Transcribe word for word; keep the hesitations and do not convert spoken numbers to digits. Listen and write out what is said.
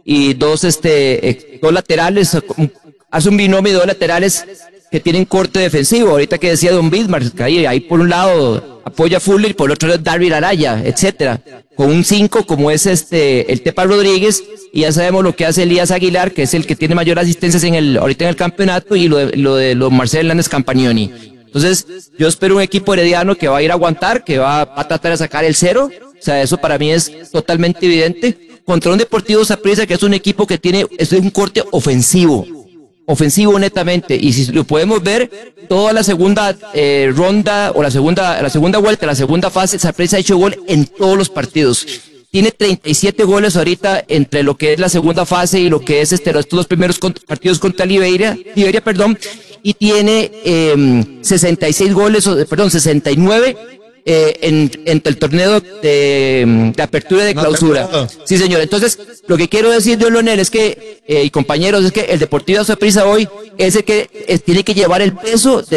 y dos, este, eh, dos laterales, hace un binomio de dos laterales que tienen corte defensivo. Ahorita que decía Don Bismarck, ahí, ahí por un lado apoya a Fuller y por el otro lado Darryl Araya, etcétera. Con un cinco como es este el Tepa Rodríguez, y ya sabemos lo que hace Elías Aguilar, que es el que tiene mayor asistencias en el ahorita en el campeonato, y lo de, lo de los Marcel Hernández Campagnoni. Entonces, yo espero un equipo herediano que va a ir a aguantar, que va, va a tratar de sacar el cero. O sea, eso para mí es totalmente evidente. Contra un Deportivo Saprissa, que es un equipo que tiene, es un corte ofensivo. Ofensivo netamente, y si lo podemos ver, toda la segunda eh, ronda, o la segunda, la segunda vuelta, la segunda fase, Saprissa ha hecho gol en todos los partidos. Tiene treinta y siete goles ahorita entre lo que es la segunda fase y lo que es este, estos dos primeros partidos contra Liberia, Liberia, perdón, y tiene eh, sesenta y seis goles, perdón, sesenta y nueve eh, en, entre el torneo de, de apertura y de clausura. Sí, señor. Entonces, lo que quiero decir, don Leonel, es que, eh, y compañeros, es que el Deportivo Saprissa hoy es el que eh, tiene que llevar el peso de